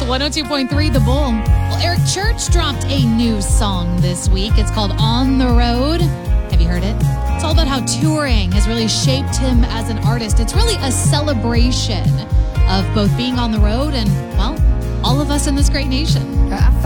102.3 The Bull. Well, Eric Church dropped a new song this week. It's called On the Road. Have you heard it? It's all about how touring has really shaped him as an artist. It's really a celebration of both being on the road and, well, all of us in this great nation.